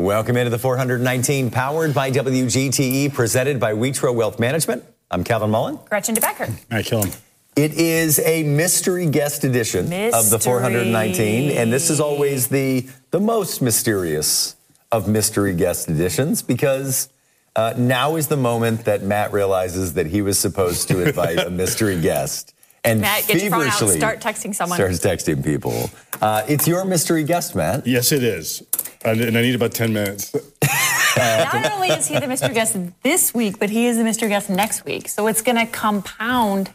Welcome into the 419, powered by WGTE, presented by Wheatro Wealth Management. I'm Calvin Mullen. Gretchen DeBecker. I kill him. It is a mystery guest edition of the 419, and this is always the most mysterious of mystery guest editions, because now is the moment that Matt realizes that he was supposed to invite a mystery guest. And Matt, get your phone out. Start texting someone. Starts texting people. It's your mystery guest, Matt. Yes, it is. And I need about 10 minutes. Not only is he the mystery guest this week, but he is the mystery guest next week. So it's going to compound.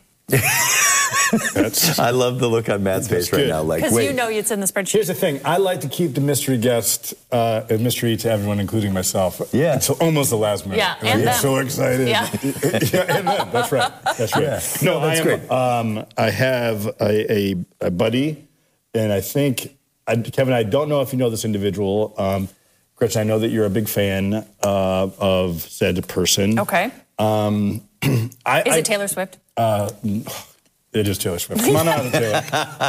I love the look on Matt's face right now. Because you know it's in the spreadsheet. Here's the thing. I like to keep the mystery guest a mystery to everyone, incling myself. Yeah. Until almost the last minute. Yeah, and them. So excited. Yeah. Yeah, and them. That's right. That's right. Yeah. No, that's great. I have a buddy, and I think, Kevin, I don't know if you know this individual. Gretchen, I know that you're a big fan of said person. Okay. Is it Taylor Swift? It is Taylor Swift. Come on out, Taylor.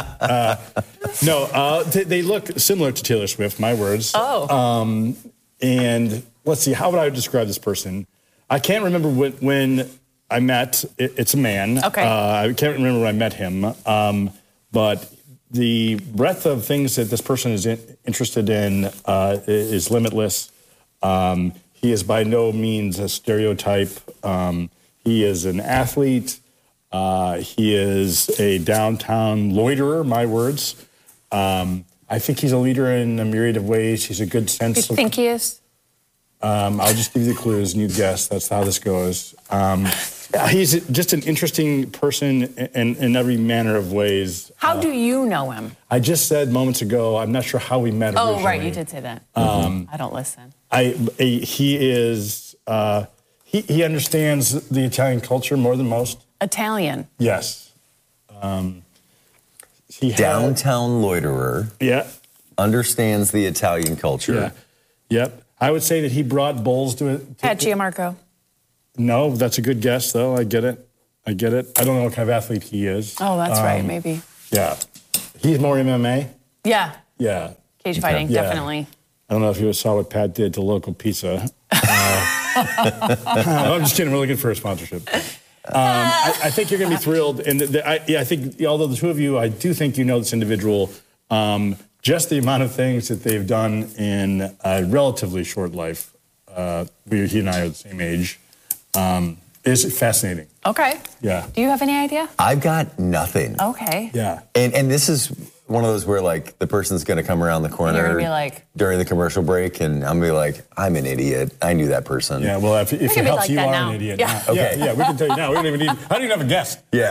They look similar to Taylor Swift, my words. Oh. And let's see, how would I describe this person? I can't remember when I met, it's a man. Okay. I can't remember when I met him. But the breadth of things that this person is interested in is limitless. He is by no means a stereotype. He is an athlete. He is a downtown loiterer, my words. I think he's a leader in a myriad of ways. He's a good sense. You think he is? I'll just give you the clues and you guess. That's how this goes. He's just an interesting person in every manner of ways. How do you know him? I just said moments ago, I'm not sure how we met originally. Oh, right, you did say that. I don't listen. He is, he understands the Italian culture more than most. Italian. Yes. Downtown loiterer. Yeah. Understands the Italian culture. Yeah. Yep. I would say that he brought bowls to it. Pat Gianmarco. No, that's a good guess, though. I get it. I don't know what kind of athlete he is. Oh, that's right, maybe. Yeah. He's more MMA. Yeah. Yeah. Cage fighting, Yeah. definitely. I don't know if you saw what Pat did to local pizza. I'm just kidding. We're looking for a sponsorship. I think you're going to be thrilled. And I think, although the two of you, I do think you know this individual, just the amount of things that they've done in a relatively short life, he and I are the same age, is fascinating. Okay. Yeah. Do you have any idea? I've got nothing. Okay. Yeah. And this is one of those where, like, the person's going to come around the corner You're gonna be like, during the commercial break, and I'm going to be like, I'm an idiot. I knew that person. Yeah, well, if it helps, like you that are now. an idiot. Yeah. Yeah, we can tell you now. I don't even have a guest. Yeah.